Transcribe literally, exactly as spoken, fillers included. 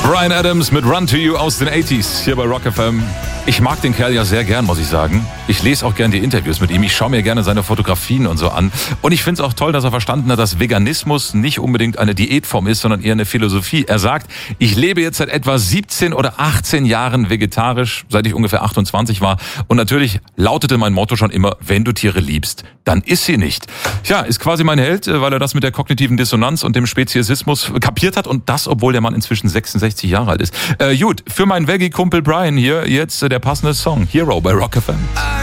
Bryan Adams mit Run to You aus den achtziger hier bei Rock F M. Ich mag den Kerl ja sehr gern, muss ich sagen. Ich lese auch gern die Interviews mit ihm. Ich schaue mir gerne seine Fotografien und so an. Und ich finde es auch toll, dass er verstanden hat, dass Veganismus nicht unbedingt eine Diätform ist, sondern eher eine Philosophie. Er sagt, ich lebe jetzt seit etwa siebzehn oder achtzehn Jahren vegetarisch, seit ich ungefähr achtundzwanzig war. Und natürlich lautete mein Motto schon immer, wenn du Tiere liebst, dann iss sie nicht. Tja, ist quasi mein Held, weil er das mit der kognitiven Dissonanz und dem Speziesismus kapiert hat. Und das, obwohl der Mann inzwischen sechsundsechzig Jahre alt ist. Äh, gut, für meinen Veggie-Kumpel Bryan hier jetzt äh, der passende Song. Hero bei Rock F M.